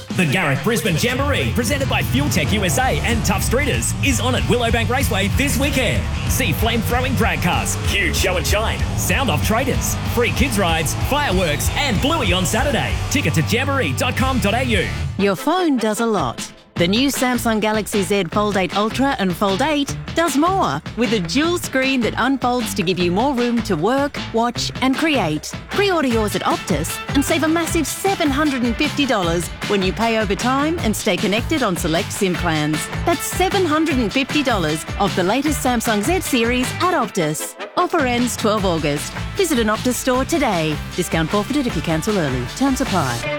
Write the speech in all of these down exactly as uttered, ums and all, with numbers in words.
The Gareth Brisbane Jamboree, presented by Fuel Tech U S A and Tough Streeters, is on at Willowbank Raceway this weekend. See flame-throwing drag cars, huge show and shine, sound-off traders, free kids rides, fireworks and Bluey on Saturday. Ticket to jamboree dot com dot a u. Your phone does a lot. The new Samsung Galaxy Z Fold eight Ultra and Fold eight does more, with a dual screen that unfolds to give you more room to work, watch and create. Pre-order yours at Optus and save a massive seven hundred fifty dollars when you pay over time and stay connected on select SIM plans. That's seven hundred fifty dollars of the latest Samsung Z series at Optus. Offer ends twelve August. Visit an Optus store today. Discount forfeited if you cancel early. Terms apply.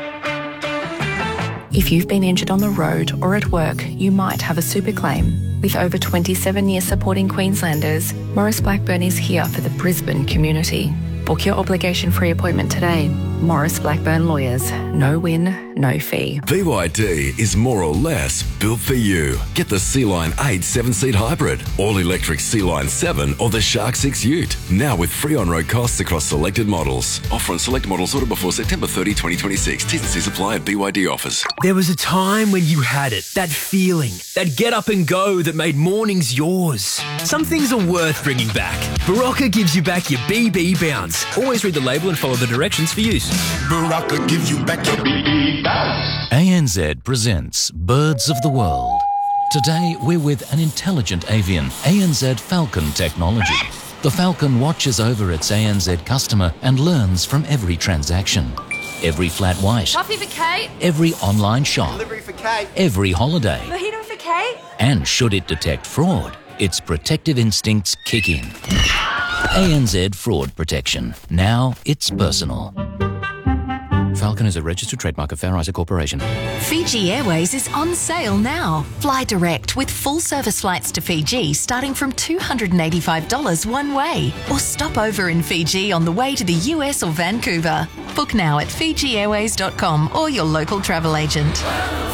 If you've been injured on the road or at work, you might have a super claim. With over twenty-seven years supporting Queenslanders, Maurice Blackburn is here for the Brisbane community. Book your obligation-free appointment today. Maurice Blackburn Lawyers. No win, no fee. B Y D is more or less built for you. Get the Sea-Line eight seven-seat hybrid, all-electric Sea-Line seven or the Shark six Ute. Now with free on-road costs across selected models. Offer on select models ordered before September thirtieth, twenty twenty-six. T's and C's apply at B Y D offers. There was a time when you had it, that feeling, that get up and go that made mornings yours. Some things are worth bringing back. Barocca gives you back your B B bounce. Always read the label and follow the directions for use. Barocca gives you back your B B bounce. A N Z presents Birds of the World. Today we're with an intelligent avian, A N Z Falcon technology. The Falcon watches over its A N Z customer and learns from every transaction. Every flat white. Coffee for Kate. Every online shop. Delivery for Kate. Every holiday. Mojito for Kate. And should it detect fraud, its protective instincts kick in. A N Z Fraud Protection. Now it's personal. Falcon is a registered trademark of Fair Isaac Corporation. Fiji Airways is on sale now. Fly direct with full service flights to Fiji starting from two hundred eighty-five dollars one way. Or stop over in Fiji on the way to the U S or Vancouver. Book now at fiji airways dot com or your local travel agent.